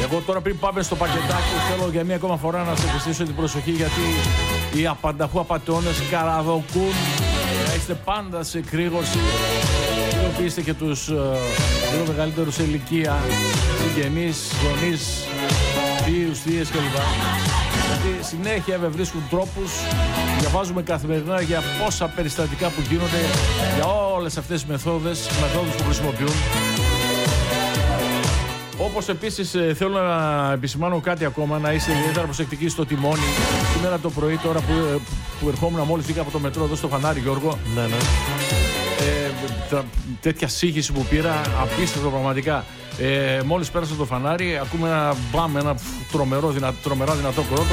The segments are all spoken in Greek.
Εγώ τώρα πριν πάμε στο πακετάκι θέλω για μία ακόμα φορά να σε επιστήσω την προσοχή, γιατί οι απανταχού απατεώνες καραδοκούν. Είστε πάντα σε εκρήγορση. Ειδοποιήστε και τους λίγο μεγαλύτερους σε ηλικία, συγγενείς, γονείς, θείους, θείες κλπ. Γιατί συνέχεια βρίσκουν τρόπους. Διαβάζουμε καθημερινά για πόσα περιστατικά που γίνονται, για όλες αυτές τις μεθόδους που χρησιμοποιούν. Όπως επίσης θέλω να επισημάνω κάτι ακόμα, να είστε ιδιαίτερα προσεκτικοί στο τιμόνι. Σήμερα το πρωί, τώρα που ερχόμουν, μόλις βγήκα από το μετρό εδώ στο Φανάρι, Γιώργο, τέτοια σύγχυση που πήρα, απίστευτο πραγματικά. Μόλις πέρασα το Φανάρι, ακούμε ένα μπαμ, ένα τρομερά δυνατό κρότο.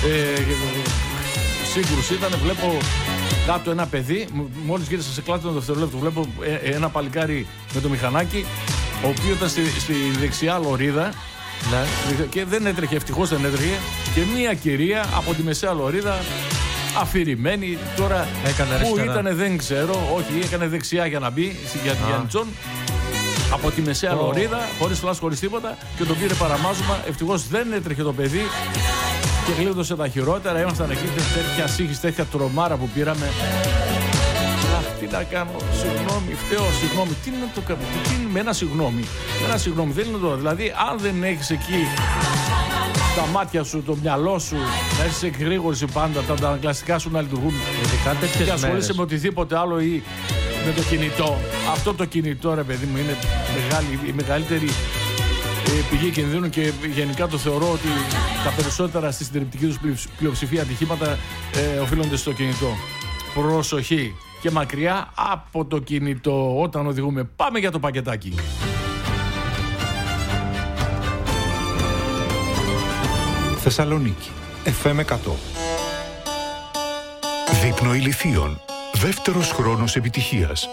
Σύγκρουση ήταν, βλέπω κάτω ένα παιδί, μόλις γύρισα σε κλάτο δευτερολέπτου, βλέπω ένα παλικάρι με το μηχανάκι, ο οποίος ήταν στη δεξιά λωρίδα, ναι, και δεν έτρεχε, ευτυχώς δεν έτρεχε, και μία κυρία από τη μεσαία λωρίδα αφηρημένη, τώρα που ήταν δεν ξέρω, όχι, έκανε δεξιά για να μπει για την Γιάννητσον, από τη μεσαία λωρίδα, χωρίς φλάς, χωρίς τίποτα, και τον πήρε παραμάζωμα. Ευτυχώς δεν έτρεχε το παιδί και γλίτωσε τα χειρότερα. Ήμασταν εκεί, τέτοια σύγχυση, τέτοια τρομάρα που πήραμε. Τι να κάνω, συγγνώμη, φταίω, συγγνώμη. Τι είναι το κάνω, τι είναι με ένα συγγνώμη. Ένα συγγνώμη δεν είναι τώρα. Δηλαδή, αν δεν έχεις εκεί τα μάτια σου, το μυαλό σου, να είσαι εκρήγορση πάντα, τα αναγκαστικά σου να λειτουργούν, και ασχολείσαι με οτιδήποτε άλλο ή με το κινητό. Αυτό το κινητό, ρε παιδί μου, είναι η μεγαλύτερη πηγή κινδύνου, και γενικά το θεωρώ ότι τα περισσότερα στη συντριπτική τους πλειοψηφία ατυχήματα οφείλονται στο κινητό. Προσοχή και μακριά από το κινητό όταν οδηγούμε. Πάμε για το πακετάκι. Θεσσαλονίκη, FM 100. Δείπνο ηλιθείων. Δεύτερος χρόνος επιτυχίας.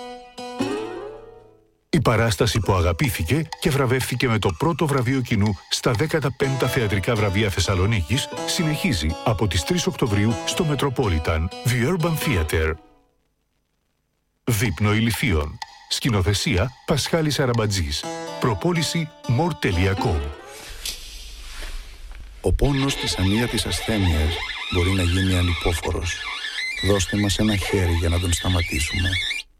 Η παράσταση που αγαπήθηκε και βραβεύθηκε με το πρώτο βραβείο κοινού στα 15 θεατρικά βραβεία Θεσσαλονίκης συνεχίζει από τις 3 Οκτωβρίου στο Metropolitan The Urban Theatre. Δείπνο ηλιθείων. Σκηνοθεσία Πασχάλης Αραμπατζής. Προπόληση more.com. Ο πόνος της ανίατης ασθένειας μπορεί να γίνει ανυπόφορος. Δώστε μας ένα χέρι για να τον σταματήσουμε.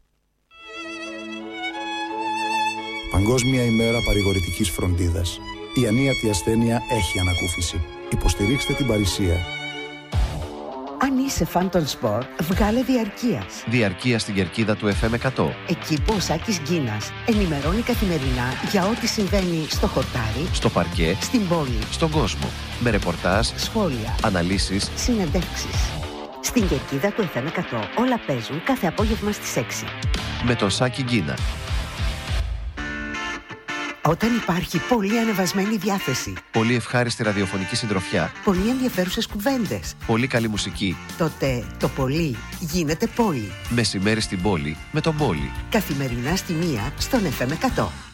Παγκόσμια ημέρα παρηγορητικής φροντίδας. Η ανίατη ασθένεια έχει ανακούφιση. Υποστηρίξτε την παρησία. Αν είσαι φαν των σπορ, βγάλε διαρκείας. Διαρκεία στην κερκίδα του FM 100. Εκεί που ο Σάκης Γκίνας ενημερώνει καθημερινά για ό,τι συμβαίνει στο χορτάρι, στο παρκέ, στην πόλη, στον κόσμο. Με ρεπορτάζ, σχόλια, αναλύσεις, συνεντεύξεις. Στην κερκίδα του FM 100 όλα παίζουν κάθε απόγευμα στις 6. Με τον Σάκη Γκίνα. Όταν υπάρχει πολύ ανεβασμένη διάθεση, πολύ ευχάριστη ραδιοφωνική συντροφιά, πολύ ενδιαφέρουσες κουβέντες, πολύ καλή μουσική, τότε το πολύ γίνεται πόλη. Μεσημέρι στην πόλη με τον Πόλη. Καθημερινά στη 1 στον FM 100.